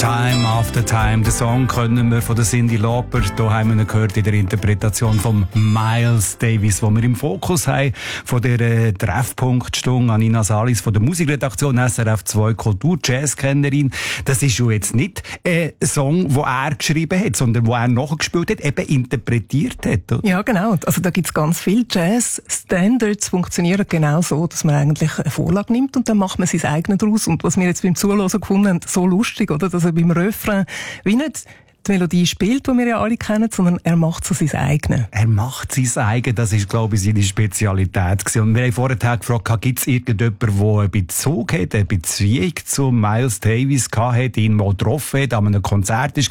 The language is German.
Time After Time. Den Song kennen wir von der Cyndi Lauper. Hier haben wir ihn gehört in der Interpretation von Miles Davis, wo wir im Fokus haben von der Treffpunktstunde an Nina Salis von der Musikredaktion SRF 2 Kultur Jazzkennerin. Das ist ja jetzt nicht ein Song, den er geschrieben hat, sondern den er nachgespielt hat, eben interpretiert hat. Oder? Ja, genau. Also da gibt's ganz viele Jazz-Standards, funktionieren genau so, dass man eigentlich eine Vorlage nimmt und dann macht man sein eigenes draus. Und was wir jetzt beim Zuhören gefunden haben, so lustig, oder? Dass er beim Refrain wie nicht die Melodie spielt, die wir ja alle kennen, sondern er macht so sein eigenes. Er macht sein eigenes, das ist, glaube ich, seine Spezialität gewesen. Und wir haben vorher gefragt, gibt es irgendjemanden, der einen Bezug hat, eine Beziehung zu Miles Davis gehabt hat, ihn mal getroffen hat, an einem Konzert war